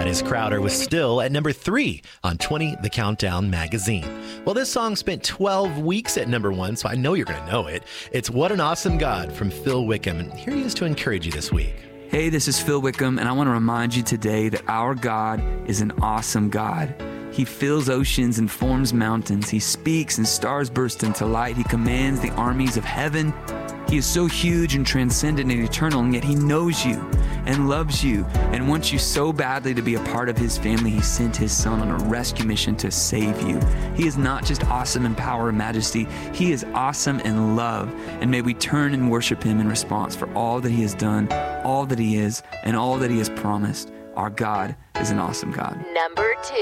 Dennis Crowder was still at number 3 on 20 The Countdown magazine. Well, this song spent 12 weeks at number 1, so I know you're going to know it. It's What an Awesome God from Phil Wickham, and here he is to encourage you this week. Hey, this is Phil Wickham, and I want to remind you today that our God is an awesome God. He fills oceans and forms mountains. He speaks and stars burst into light. He commands the armies of heaven. He is so huge and transcendent and eternal, and yet he knows you and loves you and wants you so badly to be a part of his family. He sent his son on a rescue mission to save you. He is not just awesome in power and majesty. He is awesome in love. And may we turn and worship him in response for all that he has done, all that he is, and all that he has promised. Our God is an awesome God. Number 2.